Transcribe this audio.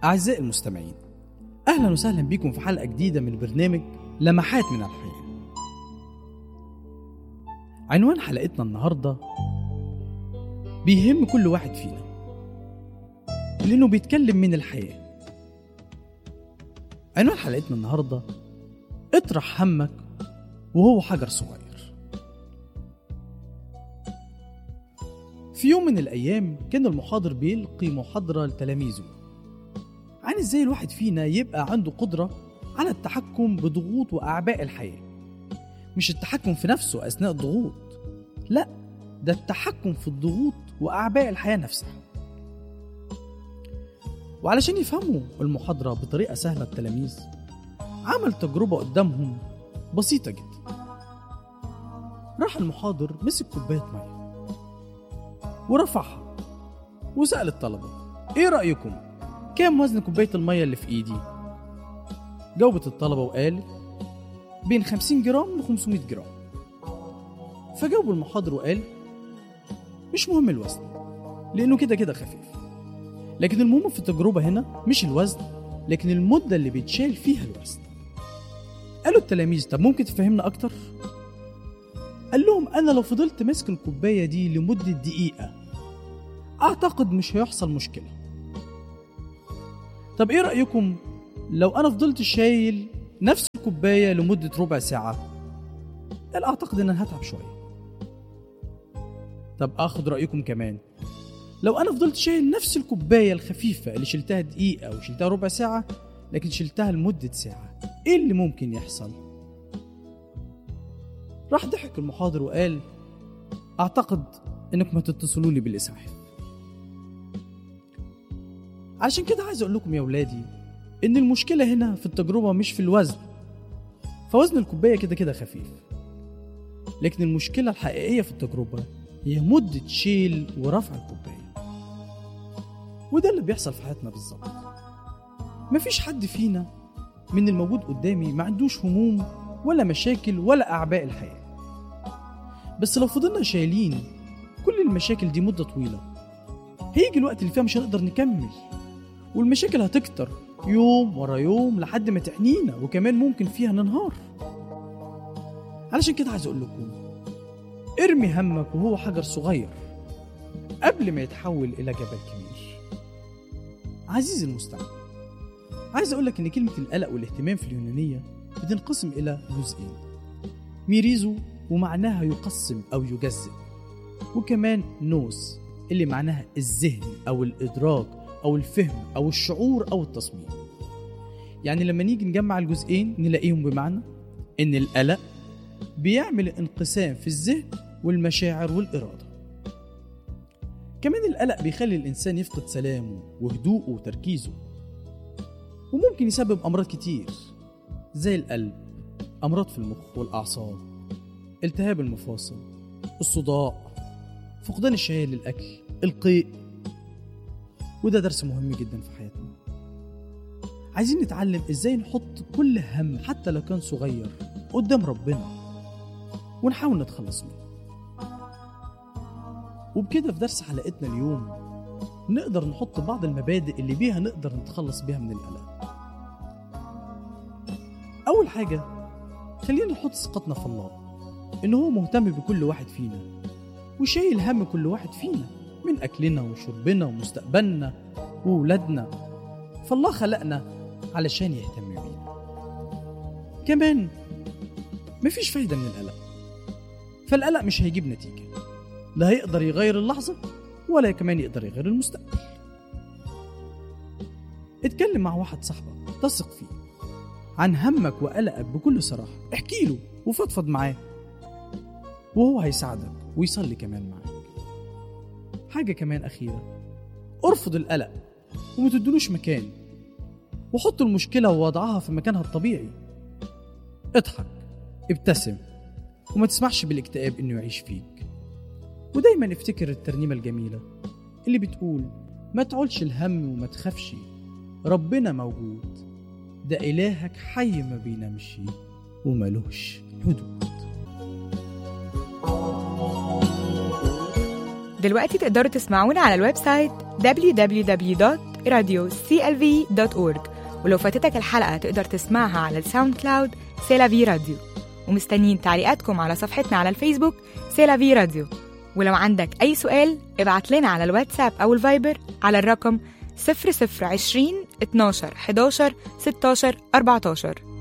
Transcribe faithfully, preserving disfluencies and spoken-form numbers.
أعزائي المستمعين، أهلا وسهلا بكم في حلقة جديدة من برنامج لمحات من الحياة. عنوان حلقتنا النهاردة بيهم كل واحد فينا لأنه بيتكلم من الحياة. عنوان حلقتنا النهاردة اطرح همك وهو حجر صغير. في يوم من الأيام كان المحاضر بيلقي محاضرة لتلاميذه عن ازاي الواحد فينا يبقى عنده قدرة على التحكم بضغوط وأعباء الحياة. مش التحكم في نفسه أثناء الضغوط، لا، ده التحكم في الضغوط وأعباء الحياة نفسها. وعلشان يفهموا المحاضرة بطريقة سهلة التلاميذ عمل تجربة قدامهم بسيطة جدا. راح المحاضر مسك كوباية مية ورفعها وسأل الطلبة: ايه رأيكم؟ كام وزن كوباية المية اللي في ايدي؟ جاوبت الطلبة وقالت: بين خمسين جرام وخمسمائة جرام. فجاوب المحاضر وقال: مش مهم الوزن لأنه كده كده خفيف، لكن المهم في التجربة هنا مش الوزن، لكن المدة اللي بيتشال فيها الوزن. قالوا التلاميذ: طب ممكن تفهمنا أكتر؟ قال لهم: أنا لو فضلت ماسك الكوباية دي لمدة دقيقة أعتقد مش هيحصل مشكلة. طب إيه رأيكم لو أنا فضلت شايل نفس الكوباية لمدة ربع ساعة؟ قال: أعتقد أن أنا هتعب شوية. طب أخذ رأيكم كمان، لو أنا فضلت شايل نفس الكوباية الخفيفة اللي شلتها دقيقة وشلتها ربع ساعة لكن شلتها لمدة ساعة، إيه اللي ممكن يحصل؟ راح ضحك المحاضر وقال: أعتقد أنكم هتتصلوا لي بالإسعاف. علشان كده عايز أقول لكم يا ولادي إن المشكلة هنا في التجربة مش في الوزن، فوزن الكوباية كده كده خفيف، لكن المشكلة الحقيقية في التجربة هي مدة شيل ورفع الكوباية. وده اللي بيحصل في حياتنا بالظبط. مفيش حد فينا من الموجود قدامي ما عندوش هموم ولا مشاكل ولا أعباء الحياة، بس لو فضلنا شايلين كل المشاكل دي مدة طويلة هيجي الوقت اللي فيها مش هنقدر نكمل، والمشاكل هتكتر يوم ورا يوم لحد ما تعنينا، وكمان ممكن فيها ننهار. علشان كده عايز أقول لكم: ارمي همك وهو حجر صغير قبل ما يتحول إلى جبل كبير. عزيزي المستمع، عايز أقول لك إن كلمة القلق والاهتمام في اليونانية بتنقسم إلى جزئين: ميريزو ومعناها يقسم أو يجزئ، وكمان نوس اللي معناها الذهن أو الإدراك أو الفهم أو الشعور أو التصميم. يعني لما نيجي نجمع الجزئين نلاقيهم بمعنى إن القلق بيعمل انقسام في الذهن والمشاعر والإرادة. كمان القلق بيخلي الإنسان يفقد سلامه وهدوءه وتركيزه، وممكن يسبب أمراض كتير زي القلب، أمراض في المخ والأعصاب، التهاب المفاصل، الصداع، فقدان الشهية للأكل، القيء. وده درس مهم جدا في حياتنا. عايزين نتعلم إزاي نحط كل هم حتى لو كان صغير قدام ربنا ونحاول نتخلص منه. وبكده في درس حلقتنا اليوم نقدر نحط بعض المبادئ اللي بيها نقدر نتخلص بيها من القلق. أول حاجة، خلينا نحط ثقتنا في الله إنه هو مهتم بكل واحد فينا وشايل هم كل واحد فينا من أكلنا وشربنا ومستقبلنا وولادنا، فالله خلقنا علشان يهتم بينا. كمان مفيش فايدة من القلق، فالقلق مش هيجيب نتيجة، لا هيقدر يغير اللحظة ولا كمان يقدر يغير المستقبل. اتكلم مع واحد صاحبك تثق فيه عن همك وقلقك بكل صراحة، احكي له وفضفض معاه وهو هيساعدك ويصلي كمان معاك. حاجة كمان أخيرة، ارفض القلق ومتدلوش مكان، وحط المشكلة ووضعها في مكانها الطبيعي. اضحك، ابتسم، وما تسمحش بالاكتئاب إنه يعيش فيك. ودايما افتكر الترنيمة الجميلة اللي بتقول: ما تعولش الهم وما تخافش، ربنا موجود، ده إلهك حي ما بينامش وملوش حدود. دلوقتي تقدروا تسمعونا على الويب سايت دبليو دبليو دبليو دوت راديو سي إل في دوت أورج. ولو فاتتك الحلقة تقدر تسمعها على الساوند كلاود سيلافي راديو. ومستنيين تعليقاتكم على صفحتنا على الفيسبوك سيلافي راديو. ولو عندك أي سؤال ابعت لنا على الواتساب أو الفايبر على الرقم صفر صفر عشرين اتناشر حداشر ستاشر أربعتاشر.